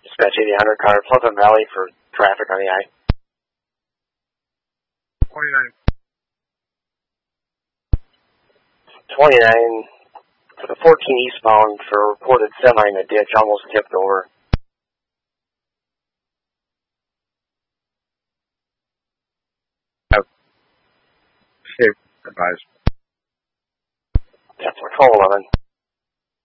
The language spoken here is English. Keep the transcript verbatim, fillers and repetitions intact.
Dispatch eighty hundred, car Pleasant Valley for traffic on the I. twenty-nine. twenty-nine for the fourteen eastbound for reported semi in a ditch, almost tipped over. Safe, advised. That's for twelve eleven.